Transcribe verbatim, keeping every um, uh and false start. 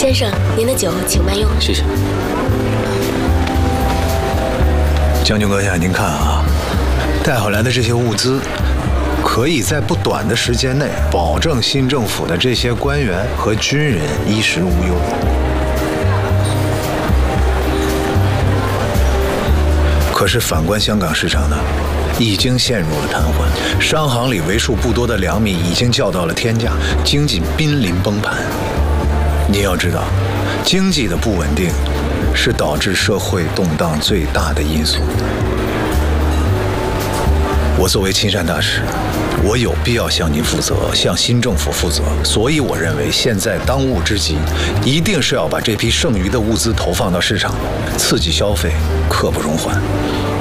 先生，您的酒请慢用。 谢谢。 将军阁下，您看啊，带回来的这些物资，可以在不短的时间内保证新政府的这些官员和军人衣食无忧。可是反观香港市场呢，已经陷入了瘫痪，商行里为数不多的粮米已经叫到了天价，经济濒临崩盘。你要知道，经济的不稳定是导致社会动荡最大的因素。我作为亲善大使，我有必要向您负责，向新政府负责。所以我认为现在当务之急，一定是要把这批剩余的物资投放到市场，刺激消费，刻不容缓。